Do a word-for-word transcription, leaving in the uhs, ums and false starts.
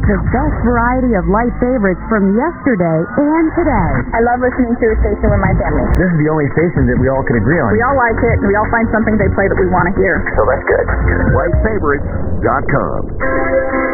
the best variety of light favorites from yesterday and today. I love listening to a station with my family. This is the only station that we all can agree on. We all like it, and we all find something they play that we want to hear. So that's good. light favorites dot com